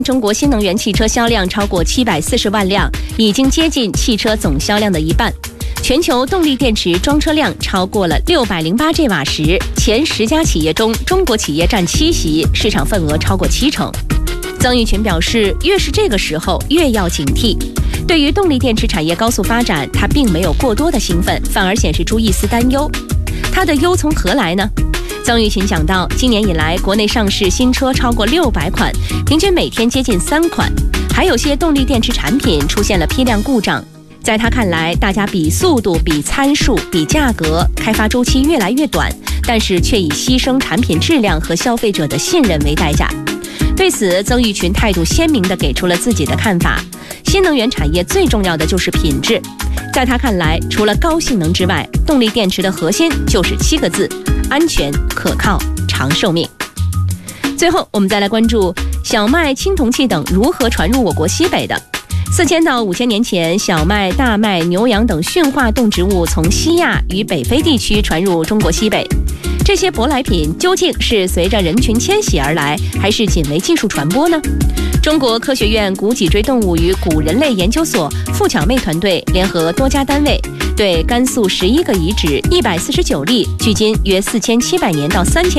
中国新能源汽车销量超过740万辆，已经接近汽车总销量的一半。全球动力电池装车量超过了608 G 瓦时，前10家企业中，中国企业占7席，市场份额超过70%。曾毓群表示，越是这个时候，越要警惕。对于动力电池产业高速发展，他并没有过多的兴奋，反而显示出一丝担忧。他的忧从何来呢？曾毓群讲到，今年以来，国内上市新车超过600款，平均每天接近3款，还有些动力电池产品出现了批量故障。在他看来，大家比速度、比参数、比价格，开发周期越来越短，但是却以牺牲产品质量和消费者的信任为代价。对此，曾毓群态度鲜明地给出了自己的看法：新能源产业最重要的就是品质。在他看来，除了高性能之外，动力电池的核心就是7个字：安全、可靠、长寿命。最后，我们再来关注小麦、青铜器等如何传入我国西北的。4000到5000年前，小麦、大麦、牛羊等驯化动植物从西亚与北非地区传入中国西北。这些舶来品究竟是随着人群迁徙而来，还是仅为技术传播呢？中国科学院古脊椎动物与古人类研究所傅巧妹团队联合多家单位，对甘肃11个遗址149例，距今约4700年到3000